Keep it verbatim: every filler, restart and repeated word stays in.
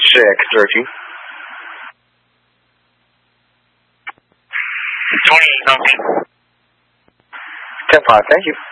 six, searching. twenty-eight, something. ten five, thank you.